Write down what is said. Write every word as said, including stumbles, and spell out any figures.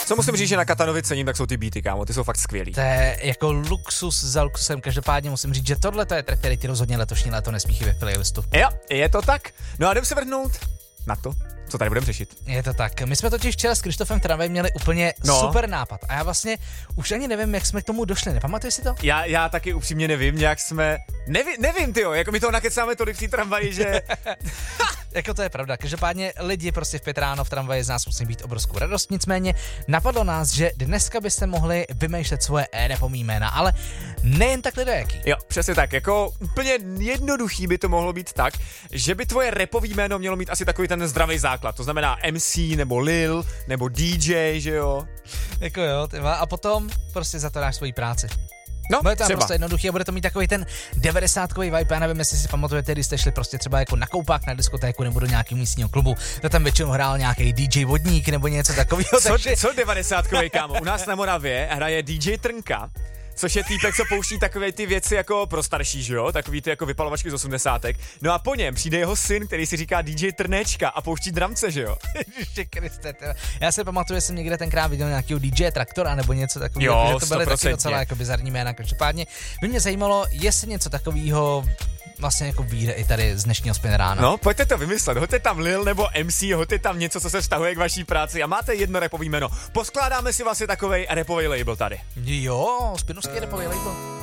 Co musím říct, že na Katanovi cením, tak jsou ty beaty, kámo, ty jsou fakt skvělý. To je jako luxus za luxusem, každopádně musím říct, že tohle to je track, který ti rozhodně letošní léto nesmí chybět v playlistu. Jo, je to tak. No a jdem se vrhnout na to, co tady budeme řešit. Je to tak. My jsme totiž včera s Krištofem Tramvaj měli úplně no. super nápad. A já vlastně už ani nevím, jak jsme k tomu došli. Nepamatuješ si to? Já, já taky upřímně nevím, jak jsme... Neví, nevím, tyjo, jako my to nakecáme tolik v té tramvaji, že... Jako to je pravda. Každopádně lidi prostě v pět ráno v tramvaji z nás musí být obrovskou radost. Nicméně napadlo nás, že dneska byste mohli vymýšlet svoje rapový jména, ale nejen tak lidojaký. Jo, přesně tak. Jako úplně jednoduchý by to mohlo být tak, že by tvoje rapový jméno mělo mít asi takový ten zdravý základ. To znamená M C nebo Lil nebo D J, že jo? Jako jo, tyva. A potom prostě za to dáš svoji práci. No, bude to třeba. prostě jednoduchý a bude to mít takový ten devadesátkový vibe. Já nevím, jestli si pamatujete, když jste šli prostě třeba jako na koupák, na diskotéku nebo do nějakého místního klubu, to tam většinou hrál nějaký D J Vodník nebo něco takového. Co, takže... co devadesátkový, kámo? U nás na Moravě hraje D J Trnka, což je týpek, co pouští takové ty věci jako pro starší, že jo? Takový ty jako vypalovačky z osmdesátek. No a po něm přijde jeho syn, který si říká D J Trnečka a pouští dramce, že jo? Ježiši Kriste, já se pamatuju, že jsem někde tenkrát viděl nějakého D J Traktora nebo něco takového, jo, že to byly taky docela jako bizarní jména. Každopádně by mě zajímalo, jestli něco takového vlastně jako vyjde i tady z dnešního Spin rána. No, pojďte to vymyslet. Hoďte tam Lil nebo M C, hoďte tam něco, co se vztahuje k vaší práci a máte jedno rapový jméno. Poskládáme si vlastně takovej rapový label tady. Jo, spinovský rapový label.